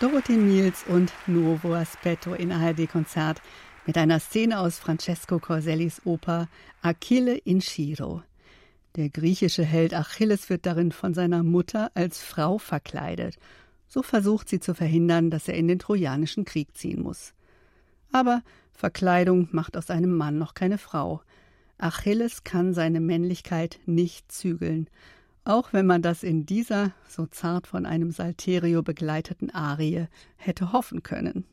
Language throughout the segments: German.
Dorothee Miels und Nuovo Aspetto in ARD-Konzert mit einer Szene aus Francesco Corsellis Oper Achille in Schiro. Der griechische Held Achilles wird darin von seiner Mutter als Frau verkleidet. So versucht sie zu verhindern, dass er in den Trojanischen Krieg ziehen muss. Aber Verkleidung macht aus einem Mann noch keine Frau. Achilles kann seine Männlichkeit nicht zügeln. Auch wenn man das in dieser, so zart von einem Salterio begleiteten Arie hätte hoffen können.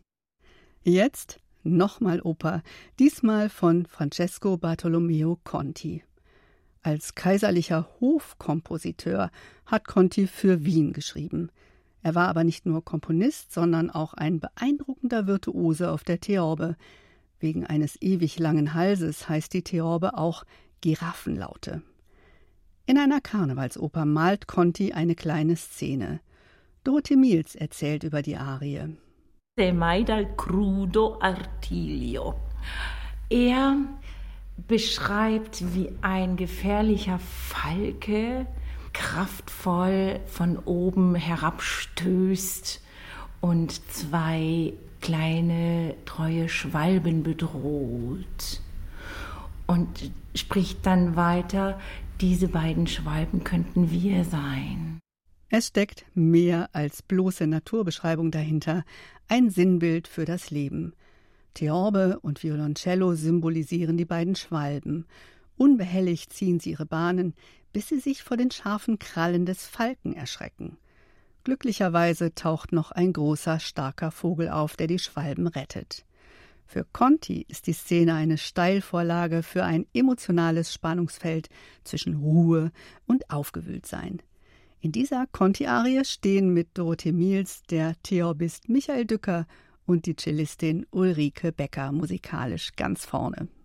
Jetzt nochmal Oper, diesmal von Francesco Bartolomeo Conti. Als kaiserlicher Hofkompositeur hat Conti für Wien geschrieben. Er war aber nicht nur Komponist, sondern auch ein beeindruckender Virtuose auf der Theorbe. Wegen eines ewig langen Halses heißt die Theorbe auch Giraffenlaute. In einer Karnevalsoper malt Conti eine kleine Szene. Dorothee Miels erzählt über die Arie. De mai dal crudo artiglio. Er beschreibt, wie ein gefährlicher Falke kraftvoll von oben herabstößt und zwei kleine, treue Schwalben bedroht. Und spricht dann weiter, diese beiden Schwalben könnten wir sein. Es steckt mehr als bloße Naturbeschreibung dahinter, ein Sinnbild für das Leben. Theorbe und Violoncello symbolisieren die beiden Schwalben. Unbehelligt ziehen sie ihre Bahnen, bis sie sich vor den scharfen Krallen des Falken erschrecken. Glücklicherweise taucht noch ein großer, starker Vogel auf, der die Schwalben rettet. Für Conti ist die Szene eine Steilvorlage für ein emotionales Spannungsfeld zwischen Ruhe und Aufgewühltsein. In dieser Conti-Arie stehen mit Dorothee Miels der Theorbist Michael Dücker und die Cellistin Ulrike Becker musikalisch ganz vorne.